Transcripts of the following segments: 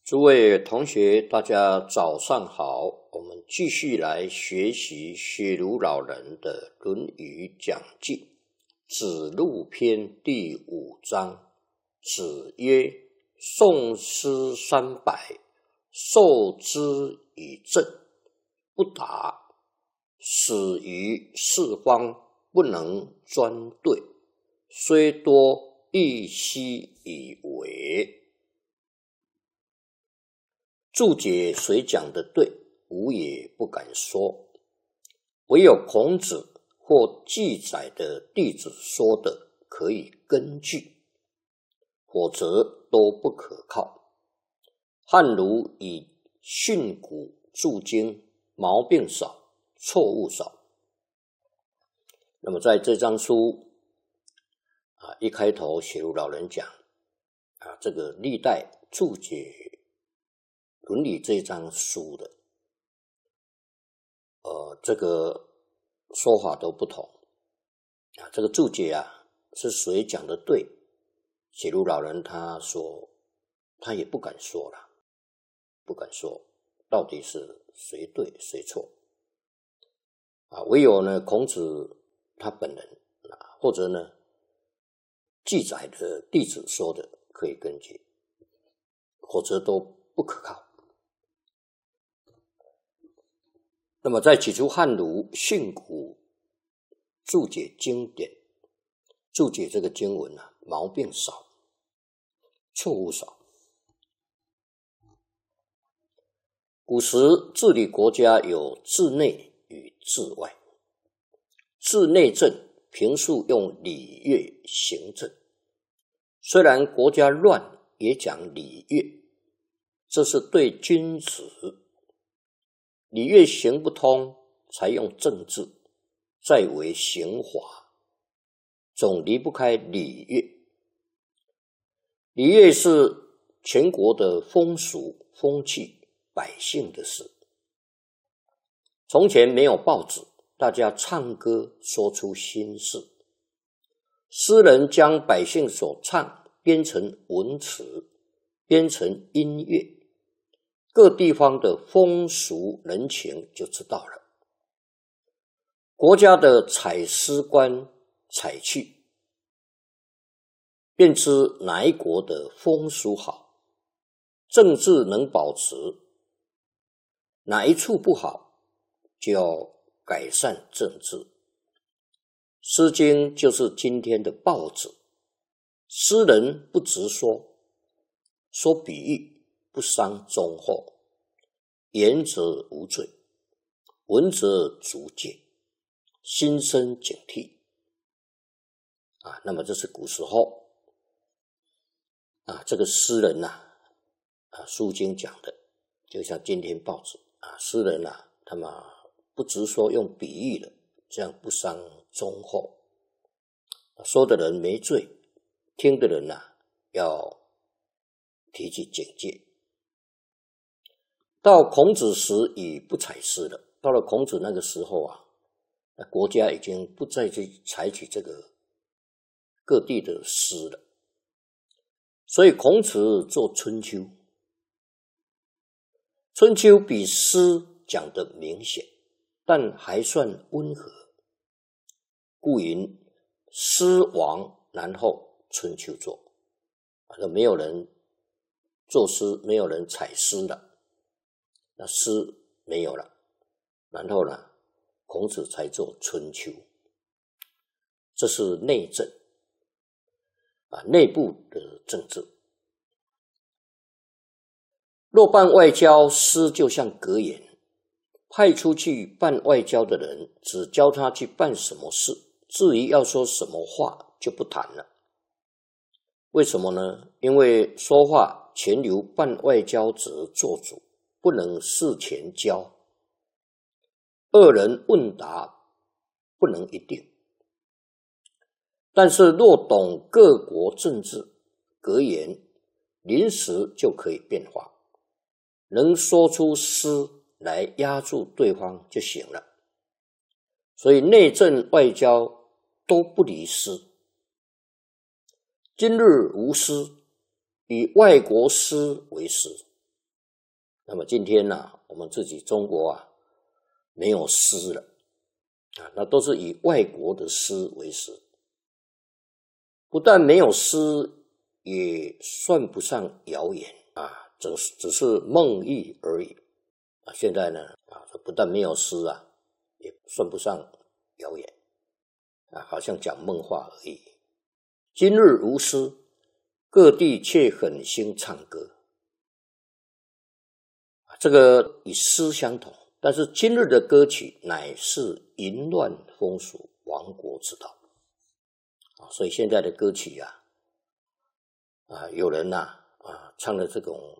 诸位同学，大家早上好。我们继续来学习学儒老人的《论语讲记》子路篇第5章。子曰：宋师300，授之以政，不达，始于四方，不能专对，虽多亦悉以为。注解谁讲的对，吾也不敢说，唯有孔子或记载的弟子说的可以根据，否则都不可靠。汉儒以训诂著经，毛病少，错误少。那么在这章书一开头学儒老人讲这个历代注解伦理这章书的这个说法都不同这个注解是谁讲的对，写儒老人他说他也不敢说了，不敢说到底是谁对谁错唯有呢孔子他本人或者呢记载的弟子说的可以根据，否则都不可靠。那么在起初汉儒训诂注解经典，注解这个经文毛病少，错误少。古时治理国家有治内与治外，治内政平素用礼乐行政，虽然国家乱也讲礼乐，这是对君子。礼乐行不通，才用政治，再为刑罚，总离不开礼乐。礼乐是全国的风俗风气，百姓的事。从前没有报纸，大家唱歌说出心事，诗人将百姓所唱编成文词，编成音乐，各地方的风俗人情就知道了。国家的采诗官采去，便知哪一国的风俗好，政治能保持，哪一处不好，就要改善政治。诗经就是今天的报纸，诗人不直说，说比喻，不伤忠厚，言者无罪，闻者足戒，心生警惕那么这是古时候这个诗人书经讲的，就像今天报纸诗人他们不直说，用比喻的，这样不伤忠厚，说的人没罪，听的人要提起警戒。到孔子时已不采诗了，到了孔子那个时候国家已经不再去采取这个各地的诗了，所以孔子做春秋，春秋比诗讲得明显，但还算温和，故云诗亡，然后春秋作没有人作诗，没有人采诗了，那诗没有了，然后孔子才做春秋。这是内政内部的政治。若办外交，诗就像格言，派出去办外交的人只教他去办什么事，至于要说什么话就不谈了。为什么呢？因为说话全由办外交者做主，不能事前教。二人问答不能一定，但是若懂各国政治格言，临时就可以变化，能说出诗来压住对方就行了。所以内政外交都不离诗。今日无诗，以外国诗为诗， 那么今天呢，我们自己中国啊，没有诗了啊，那都是以外国的诗为诗。不但没有诗，也算不上谣言啊，只是梦呓而已啊。现在呢啊，不但没有诗啊，也算不上谣言啊，好像讲梦话而已。今日无诗，各地却很兴唱歌。这个与诗相同，但是今日的歌曲乃是淫乱风俗亡国之道啊。所以现在的歌曲有人唱的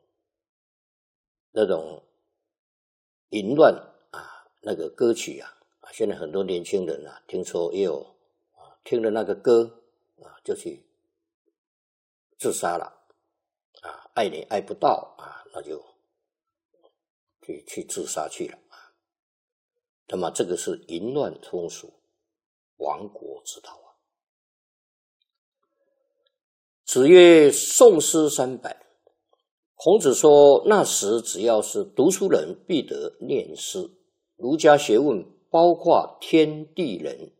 那种淫乱那个歌曲现在很多年轻人听说也有听了那个歌就去自杀了爱你爱不到那就去自杀去了那么这个是淫乱风俗亡国之道子曰：诵诗300。孔子说，那时只要是读书人，必得念诗。儒家学问包括天地人